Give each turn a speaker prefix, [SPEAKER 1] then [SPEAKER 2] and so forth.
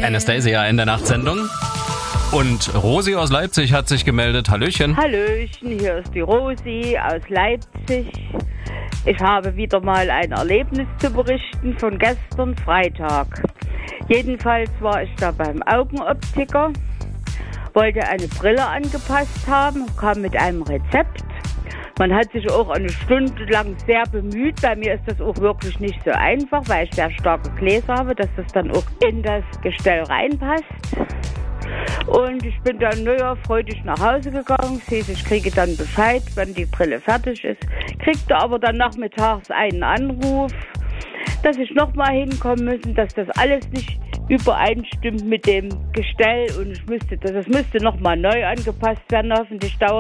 [SPEAKER 1] Anastasia in der Nachtsendung. Und Rosi aus Leipzig hat sich gemeldet. Hallöchen.
[SPEAKER 2] Hallöchen, hier ist die Rosi aus Leipzig. Ich habe wieder mal ein Erlebnis zu berichten von gestern Freitag. Jedenfalls war ich da beim Augenoptiker, wollte eine Brille angepasst haben, kam mit einem Rezept. Man hat sich auch eine Stunde lang sehr bemüht. Bei mir ist das auch wirklich nicht so einfach, weil ich sehr starke Gläser habe, dass das dann auch in das Gestell reinpasst. Und ich bin dann freudig nach Hause gegangen. Ich kriege dann Bescheid, wenn die Brille fertig ist. Kriegte aber dann nachmittags einen Anruf, dass ich nochmal hinkommen müssen, dass das alles nicht übereinstimmt mit dem Gestell. Und das müsste nochmal neu angepasst werden. Hoffentlich dauert